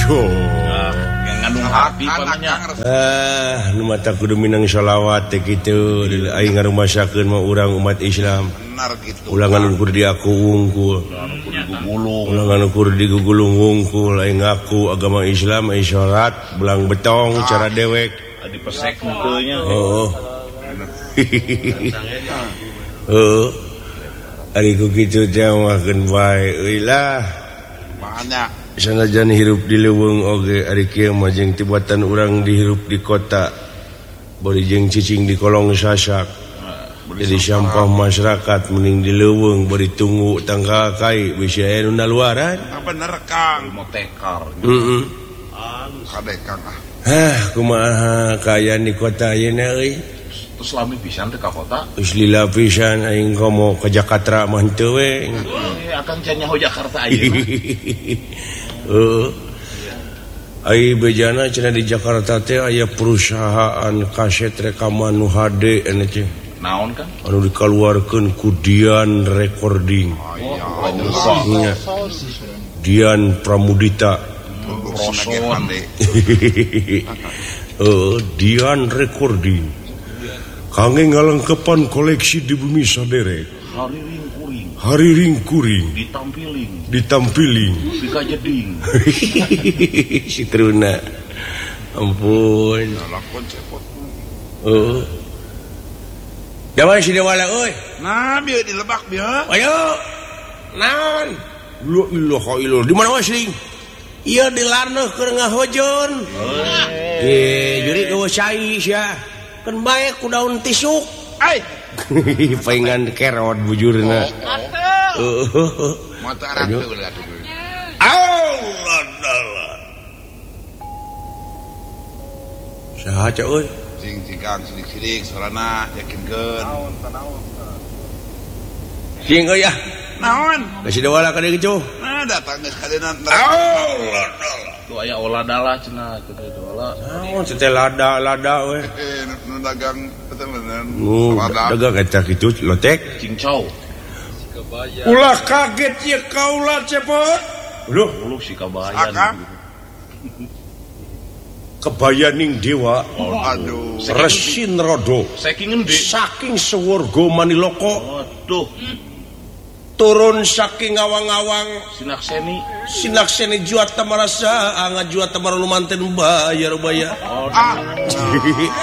nu mata kudu minang sholawat teh kitu aing ngarumasakeun mah urang umat Islam ulangan kudu diaku wungkul ulangan kudu digugulung wungkul aing ngaku agama Islam aing salat belang betong cara dewek dipesek teu nya ari ku kitu teh makeun bae euy lah banyak sanajan hirup di leuweung oge ari kieu mah jeung tibatan urang dihirup di kota bari jeung cicing di kolong sasak jadi sampah masyarakat mending di leuweung bari tunggu tangka kai bisi aya nu naluaran bener Kang motekar kadekang kumaha kaayaan di kota ayeuna euy terus lami pisan teh ka kota geus lila pisan aing komo ka Jakarta mah henteu we akang can nyaho Jakarta ayeuna ai bejana cenah di Jakarta teh aya perusahaan kaset rekaman nu HD anu teh naon kan anu dikaluarkeun ku Dian Recording nya Dian Pramudita Dian Recording kangge ngalengkepan koleksi di bumi saderek hari ringkuring ditampiling dikajeding si Truna ampun jaman si Dewala euy nah bieu di Lebak bieu ayo naon la ilaha illallah di mana wasling ieu di Larneuh keur ngahojon jadi geus cai sia kan bae ku daun tisuk ai paingan kerot bujurna mata ratu lah Allah saha ca euy sing sidik sorana yakinkeun sing euy ya naon geus dewala ka dieu cuh nah datang geus kadeuna Allah tu aya olah dalah cenah teu olah naon teh lada we nu dagang bener dagang eta kitu lotek cincau ulah kaget ya kaula cepot uluh si kabayan kebayaning dewa aduh Resin Rodo saking sewarga Maniloko aduh turun saking awang-awang sinakseni juata marasa anga juata maralumanten bayar